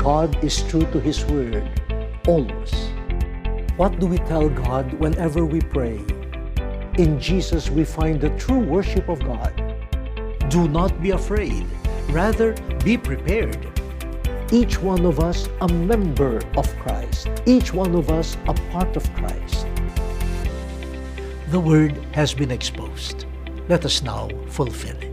God is true to His Word, always. What do we tell God whenever we pray? In Jesus we find the true worship of God. Do not be afraid, rather be prepared. Each one of us a member of Christ, each one of us a part of Christ. The Word has been exposed. Let us now fulfill it.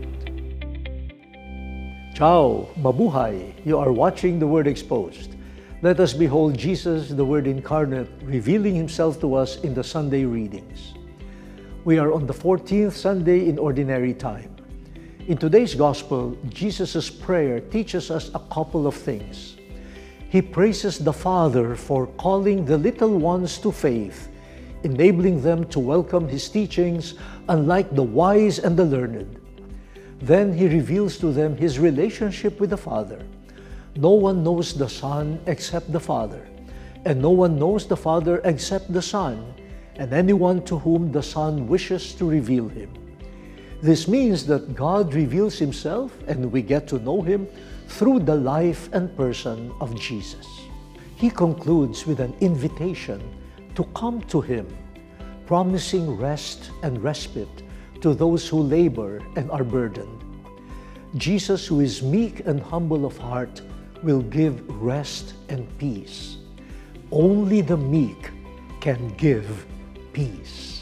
Ciao! Mabuhay! You are watching The Word Exposed. Let us behold Jesus, the Word incarnate, revealing Himself to us in the Sunday readings. We are on the 14th Sunday in Ordinary Time. In today's Gospel, Jesus' prayer teaches us a couple of things. He praises the Father for calling the little ones to faith, enabling them to welcome His teachings unlike the wise and the learned. Then He reveals to them His relationship with the Father. No one knows the Son except the Father, and no one knows the Father except the Son, and anyone to whom the Son wishes to reveal Him. This means that God reveals Himself and we get to know Him through the life and person of Jesus. He concludes with an invitation to come to Him, promising rest and respite to those who labor and are burdened. Jesus, who is meek and humble of heart, will give rest and peace. Only the meek can give peace.